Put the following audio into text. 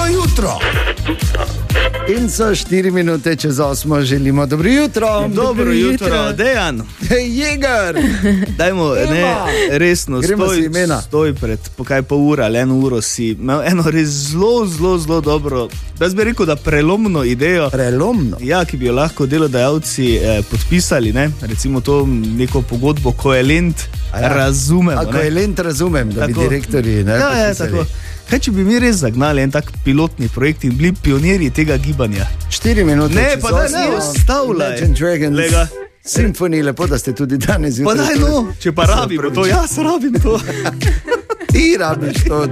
jutro. In so 4 minute čez 8, želimo dobro jutro. Dobro jutro, Dejan. Jeger. Dajmo, ne, resno, stoj pred pol ura ali 1 uro si imel eno res zelo dobro, jaz bi rekel, da prelomno idejo. Prelomno? Ja, ki bi jo lahko delodajalci podpisali, ne, recimo to neko pogodbo Coelent razumemo. Coelent razumem, da bi direktorji, ne, ja, tako. Kaj, če bi mi res zagnali en tak pilotni projekt in bili pionirji tega gibanja? 4 minute. Ne, pa da ne ostavljaj. Legend Dragons. Symphony, lepo, da ste tudi danes jutri. Pa daj no, če pa rabimo to, jaz rabim to. Ti rabiš to,